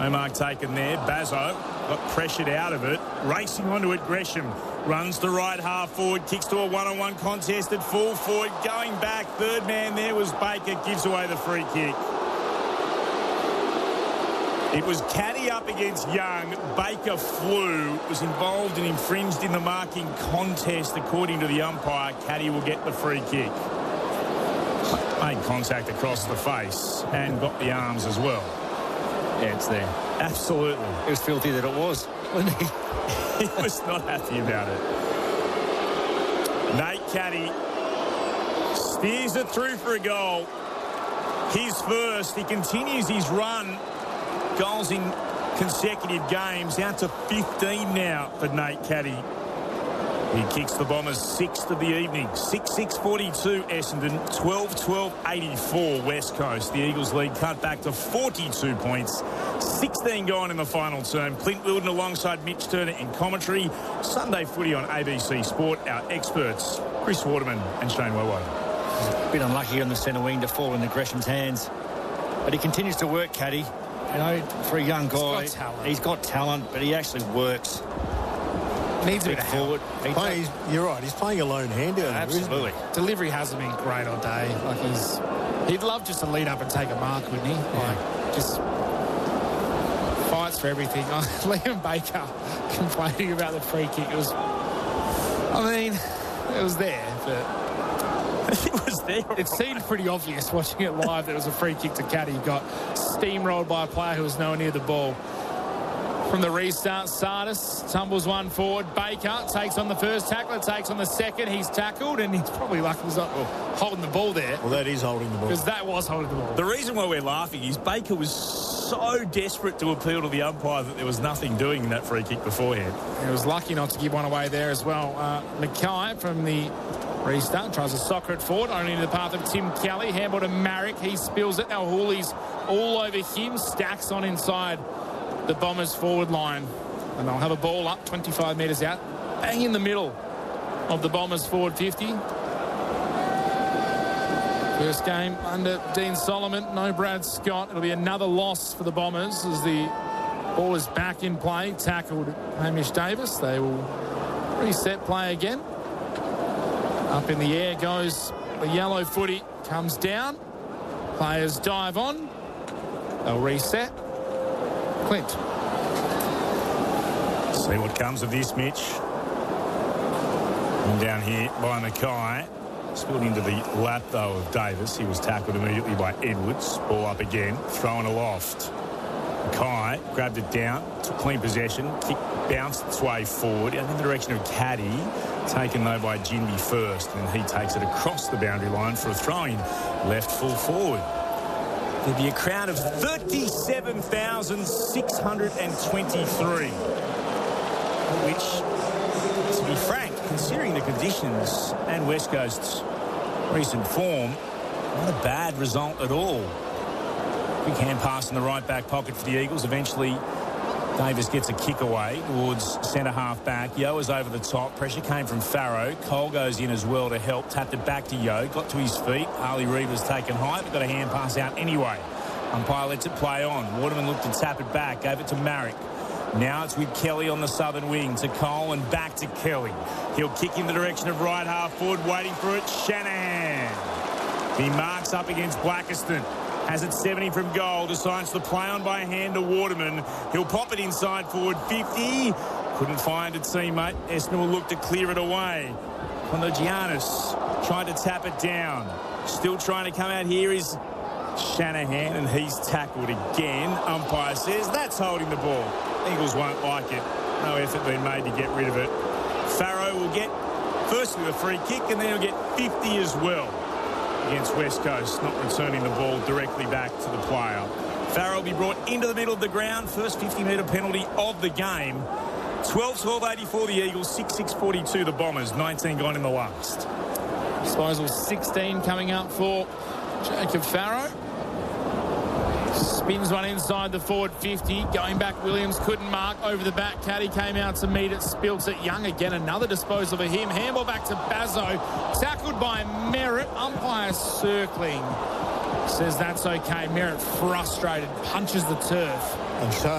No mark taken there. Bazzo got pressured out of it. Racing onto it, Gresham. Runs to right half forward, kicks to a one-on-one contest at full forward. Going back, third man there was Baker. Gives away the free kick. It was Caddy up against Young. Baker flew, was involved and infringed in the marking contest according to the umpire. Caddy will get the free kick. Made contact across the face and got the arms as well. Yeah, it's there. Absolutely. It was filthy that it was, wasn't he? He was not happy about it. Nate Caddy steers it through for a goal. His first. He continues his run. Goals in consecutive games. Out to 15 now for Nate Caddy. He kicks the Bombers sixth of the evening. 6-6-42 Essendon. 12-12-84 West Coast. The Eagles lead cut back to 42 points. 16 gone in the final term. Clint Wilden alongside Mitch Turner in commentary. Sunday footy on ABC Sport. Our experts, Chris Waterman and Shane Wowo. A bit unlucky on the centre wing to fall into Gresham's hands. But he continues to work, Caddy. You know, for a young guy, he's got talent, but he actually works. Needs a bit of forward. You're right. He's playing a lone hand out there. Absolutely. Delivery hasn't been great all day. He'd love just to lead up and take a mark, wouldn't he? Just fights for everything. Liam Baker complaining about the free kick. It was there, but it was there. It seemed pretty obvious watching it live that it was a free kick to Caddy. He got steamrolled by a player who was nowhere near the ball. From the restart, Sardis tumbles one forward. Baker takes on the first tackler, takes on the second. He's tackled, and he's probably lucky he's not holding the ball there. Well, that is holding the ball. Because that was holding the ball. The reason why we're laughing is Baker was so desperate to appeal to the umpire that there was nothing doing in that free kick beforehand. He was lucky not to give one away there as well. Mackay from the restart tries to soccer it forward, only into the path of Tim Kelly. Handball to Marrick. He spills it. Now Hooley's all over him. Stacks on inside the Bombers forward line. And they'll have a ball up 25 metres out. Bang in the middle of the Bombers forward 50. First game under Dean Solomon. No Brad Scott. It'll be another loss for the Bombers as the ball is back in play. Tackled Hamish Davis. They will reset play again. Up in the air goes the yellow footy. Comes down. Players dive on. They'll reset. Clint. See what comes of this, Mitch. And down here by Mackay. Spilled into the lap, though, of Davis. He was tackled immediately by Edwards. Ball up again. Thrown aloft. Mackay grabbed it down. Took clean possession. Kick bounced its way forward. And in the direction of Caddy. Taken, though, by Ginby first. And he takes it across the boundary line for a throw-in. Left full forward. There'd be a crowd of 37,623. Which, to be frank, considering the conditions and West Coast's recent form, not a bad result at all. Quick hand pass in the right back pocket for the Eagles. Eventually, Davis gets a kick away towards centre half back. Yo is over the top. Pressure came from Farrow. Cole goes in as well to help. Tapped it back to Yo. Got to his feet. Harley Reeves taken high, but got a hand pass out anyway. Umpire lets it play on. Waterman looked to tap it back. Gave it to Marrick. Now it's with Kelly on the southern wing. To Cole and back to Kelly. He'll kick in the direction of right half forward. Waiting for it. Shanahan. He marks up against Blackiston. Has it 70 from goal. Decides to play on by hand to Waterman. He'll pop it inside forward 50. Couldn't find a teammate. Essendon will look to clear it away. Kondogiannis tried to tap it down. Still trying to come out here is Shanahan, and he's tackled again. Umpire says that's holding the ball. Eagles won't like it. No effort being made to get rid of it. Farrow will get firstly the free kick, and then he'll get 50 as well against West Coast, not returning the ball directly back to the player. Farrow will be brought into the middle of the ground. First 50-metre penalty of the game. 12-12-84 the Eagles, 6-6-42 the Bombers, 19 gone in the last. Disposal 16 coming up for Jacob Farrow. Spins one inside the forward 50. Going back, Williams couldn't mark. Over the back, Caddy came out to meet it. Spills it. Young again. Another disposal for him. Handball back to Bazzo. Tackled by Merritt. Umpire circling. Says that's okay. Merritt frustrated. Punches the turf. And so